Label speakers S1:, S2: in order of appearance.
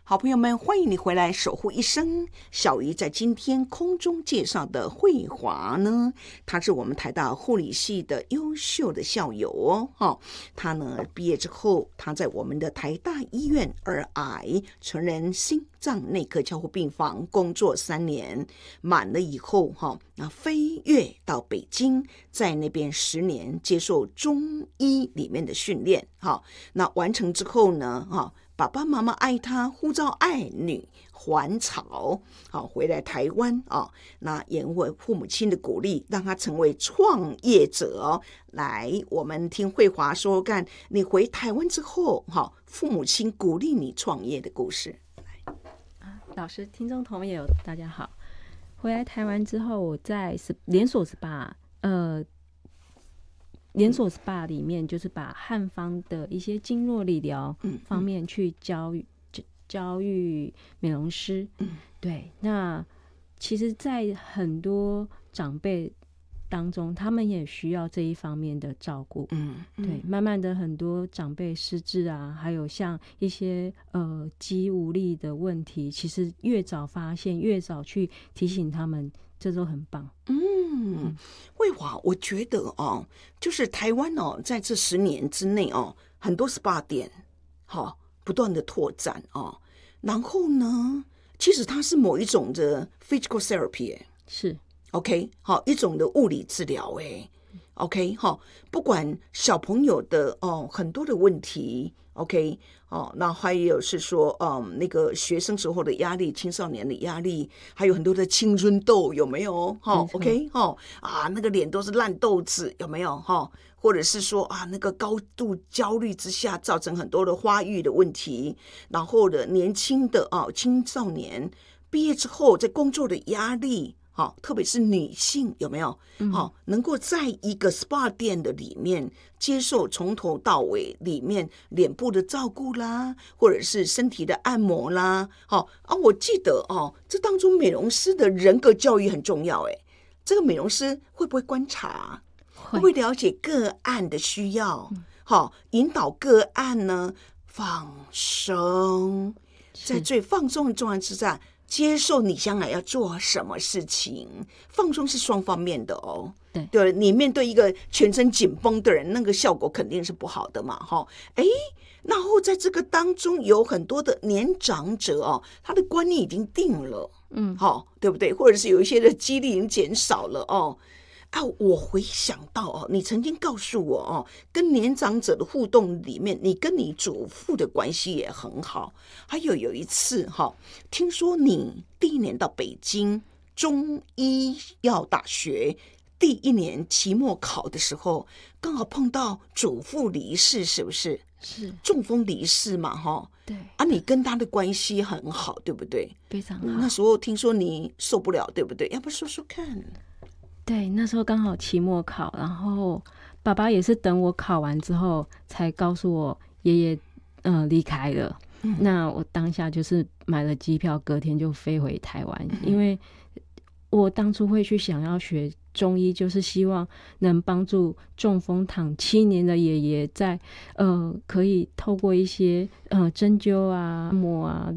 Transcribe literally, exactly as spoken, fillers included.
S1: 好朋友们，欢迎你回来守护一生。小鱼在今天空中介绍的慧华呢，他是我们台大护理系的优秀的校友哦。哦他呢毕业之后，他在我们的台大医院儿癌成人心脏内科加护病房工作三年，满了以后哈，那飞跃到北京，在那边十年接受中医里面的训练。哈，那完成之后呢，哈。爸爸妈妈爱他，呼召爱女还朝，好回来台湾啊。那也因为父母亲的鼓励，让他成为创业者。来，我们听慧华说干，你回台湾之后，哈，父母亲鼓励你创业的故事。
S2: 啊，老师、听众朋友，大家好。回来台湾之后，我在连锁 S P A， 呃。连锁 S P A 里面就是把汉方的一些经络理疗方面去教育、嗯、教育美容师、嗯、对，那其实在很多长辈当中，他们也需要这一方面的照顾。嗯，嗯对，慢慢的很多长辈失智啊，还有像一些呃肌无力的问题，其实越早发现，越早去提醒他们，这都很棒。
S1: 嗯，慧华，我觉得哦，就是台湾哦，在这十年之内哦，很多 S P A 店，好、哦、不断的拓展哦，然后呢，其实它是某一种的 physical therapy，
S2: 是。
S1: OK， 好，一种的物理治疗，哎 ，OK， 好，不管小朋友的哦很多的问题 ，OK， 哦，那还有是说，嗯，那个学生时候的压力，青少年的压力，还有很多的青春痘，有没有？哈、哦、，OK， 哈、哦，啊，那个脸都是烂豆子，有没有？哈、哦，或者是说啊，那个高度焦虑之下，造成很多的发育的问题，然后的年轻的哦青少年毕业之后，在工作的压力。好，特别是女性有没有？好、嗯，能够在一个 S P A 店的里面接受从头到尾里面脸部的照顾啦，或者是身体的按摩啦。好啊，我记得哦，这当中美容师的人格教育很重要。哎，这个美容师会不会观察？会不会了解个案的需要？好、嗯，引导个案呢放松，在最放松的状态之下。接受你将来要做什么事情，放松是双方面的哦。
S2: 对，
S1: 对，你面对一个全身紧绷的人，那个效果肯定是不好的嘛，哈。哎，然后在这个当中有很多的年长者哦，他的观念已经定了，嗯，好，对不对？或者是有一些的激励已经减少了哦。啊，我回想到哦，你曾经告诉我哦，跟年长者的互动里面，你跟你祖父的关系也很好。还有有一次哈、哦，听说你第一年到北京中医药大学第一年期末考的时候，刚好碰到祖父离世，是不是？
S2: 是
S1: 中风离世嘛，哈。
S2: 对
S1: 啊，你跟他的关系很好，对不对？
S2: 非常好。
S1: 那时候听说你受不了，对不对？要不说说看。
S2: 对，那时候刚好期末考，然后爸爸也是等我考完之后才告诉我爷爷呃离开了、嗯、那我当下就是买了机票，隔天就飞回台湾、嗯、因为我当初会去想要学中医，就是希望能帮助中风躺七年的爷爷在呃可以透过一些呃针灸啊、按摩啊